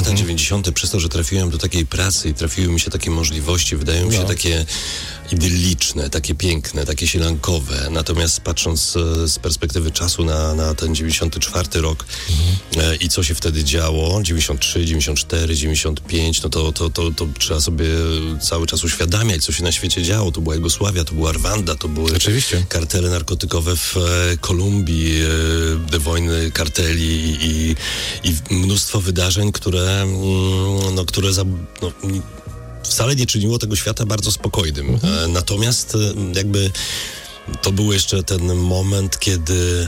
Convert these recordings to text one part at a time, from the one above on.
lata 90. przez to, że trafiłem do takiej pracy i trafiły mi się takie możliwości, wydają mi się takie idylliczne, takie piękne, takie sielankowe. Natomiast patrząc z perspektywy czasu na ten 94 rok i co się wtedy działo, 93, 94, 95, no to trzeba sobie cały czas uświadamiać, co się na świecie działo. To była Jugosławia, to była Rwanda, to były kartele narkotykowe w Kolumbii, wojny karteli i mnóstwo wydarzeń, które wcale nie czyniło tego świata bardzo spokojnym. Natomiast jakby to był jeszcze ten moment, kiedy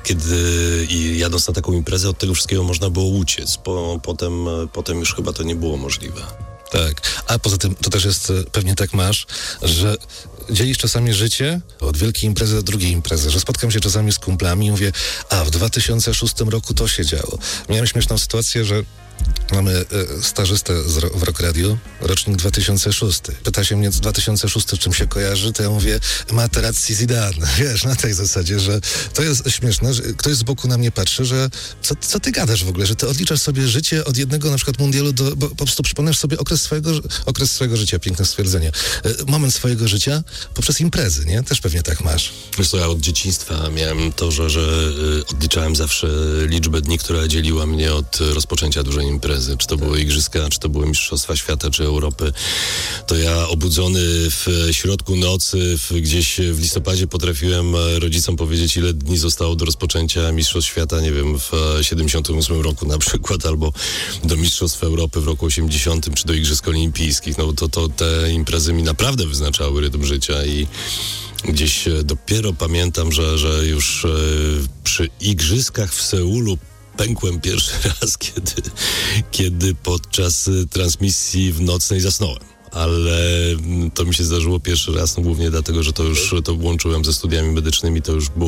jadąc na taką imprezę, od tego wszystkiego można było uciec. Potem już chyba to nie było możliwe. Tak, a poza tym to też jest, pewnie tak masz, że dzielisz czasami życie od wielkiej imprezy do drugiej imprezy, że spotkam się czasami z kumplami i mówię, w 2006 roku to się działo. Miałem śmieszną sytuację, że mamy stażystę w Rock Radio, rocznik 2006. Pyta się mnie, 2006 czym się kojarzy, to ja mówię, Materazzi Zidane. Wiesz, na tej zasadzie, że to jest śmieszne, że ktoś z boku na mnie patrzy, że co ty gadasz w ogóle, że ty odliczasz sobie życie od jednego na przykład mundialu bo po prostu przypominasz sobie okres swojego życia, piękne stwierdzenie, moment swojego życia poprzez imprezy, nie? Też pewnie tak masz. Wiesz co, ja od dzieciństwa miałem to, że odliczałem zawsze liczbę dni, która dzieliła mnie od rozpoczęcia dużej imprezy. Czy to były igrzyska, czy to były Mistrzostwa Świata, czy Europy. To ja obudzony w środku nocy, gdzieś w listopadzie potrafiłem rodzicom powiedzieć, ile dni zostało do rozpoczęcia Mistrzostw Świata, nie wiem, w 78 roku na przykład, albo do Mistrzostw Europy w roku 80, czy do Igrzysk Olimpijskich. No to te imprezy mi naprawdę wyznaczały rytm życia i gdzieś dopiero pamiętam, że już przy igrzyskach w Seulu pękłem pierwszy raz, kiedy podczas transmisji w nocnej zasnąłem. Ale to mi się zdarzyło pierwszy raz, głównie dlatego, że to łączyłem ze studiami medycznymi, to już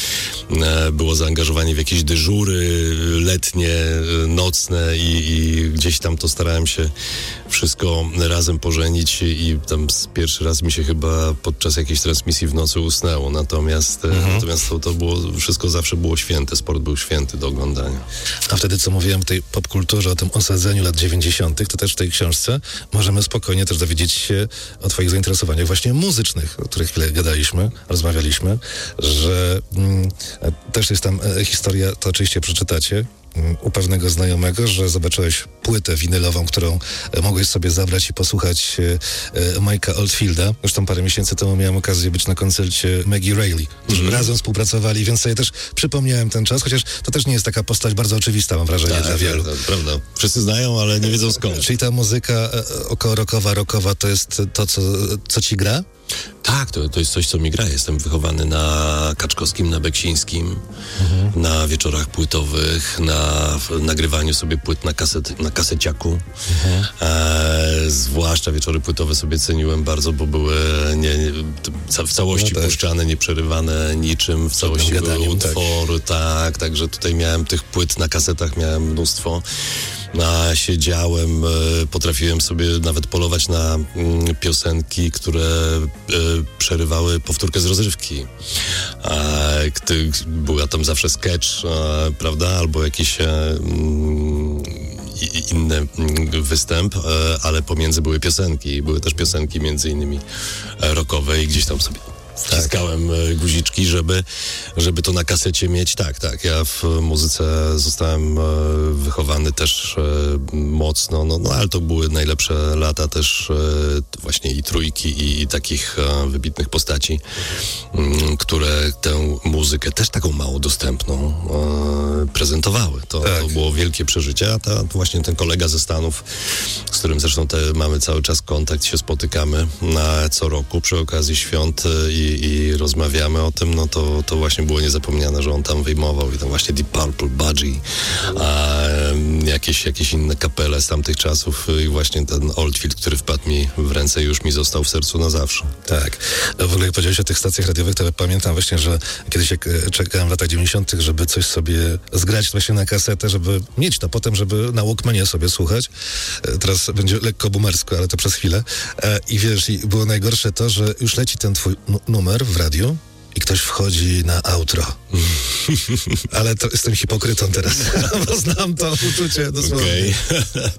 było zaangażowanie w jakieś dyżury letnie, nocne i gdzieś tam to starałem się wszystko razem pożenić i tam pierwszy raz mi się chyba podczas jakiejś transmisji w nocy usnęło. Natomiast to było, wszystko zawsze było święte, sport był święty do oglądania. A wtedy, co mówiłem o tej popkulturze, o tym osadzeniu lat 90., to też w tej książce możemy spokojnie też dowiedzieć się o twoich zainteresowaniach właśnie muzycznych, o których chwilę gadaliśmy, rozmawialiśmy, że też jest tam historia, to oczywiście przeczytacie, u pewnego znajomego, że zobaczyłeś płytę winylową, którą mogłeś sobie zabrać i posłuchać Mike'a Oldfielda. Zresztą parę miesięcy temu miałem okazję być na koncercie Maggie Reilly, którzy razem współpracowali, więc sobie też przypomniałem ten czas, chociaż to też nie jest taka postać bardzo oczywista, mam wrażenie, dla wielu. Prawda. Wszyscy znają, ale nie wiedzą skąd. Czyli ta muzyka około rockowa to to, co ci gra? Tak, to jest coś, co mi gra. Jestem wychowany na Kaczkowskim, na Beksińskim, na wieczorach płytowych, na nagrywaniu sobie płyt na kaseciaku. Zwłaszcza wieczory płytowe sobie ceniłem bardzo, bo były w całości puszczane, nieprzerywane niczym, w całości były utwory, także tutaj miałem tych płyt na kasetach, miałem mnóstwo. Siedziałem, potrafiłem sobie nawet polować na piosenki, które przerywały powtórkę z rozrywki. Była tam zawsze sketch, prawda, albo jakiś inny występ, ale pomiędzy były piosenki. Były też piosenki między innymi rockowe i gdzieś tam sobie wciskałem guziczki, żeby to na kasecie mieć. Tak. Ja w muzyce zostałem wychowany też mocno, ale to były najlepsze lata też właśnie i Trójki i takich wybitnych postaci, które tę muzykę też taką mało dostępną prezentowały. To było wielkie przeżycie, a właśnie ten kolega ze Stanów, z którym zresztą mamy cały czas kontakt, się spotykamy co roku przy okazji świąt i rozmawiamy o tym, to właśnie było niezapomniane, że on tam wyjmował i tam właśnie Deep Purple, Budgie, jakieś inne kapele z tamtych czasów i właśnie ten Oldfield, który wpadł mi w ręce i już mi został w sercu na zawsze. Tak. W ogóle jak powiedziałeś o tych stacjach radiowych, to pamiętam właśnie, że kiedyś jak czekałem w latach 90., żeby coś sobie zgrać właśnie na kasetę, żeby mieć to potem, żeby na Walkmanie sobie słuchać. Teraz będzie lekko boomersko, ale to przez chwilę. I wiesz, i było najgorsze to, że już leci ten twój numer w radiu i ktoś wchodzi na outro. Ale to jestem hipokrytą teraz, bo znam to uczucie dosłownie.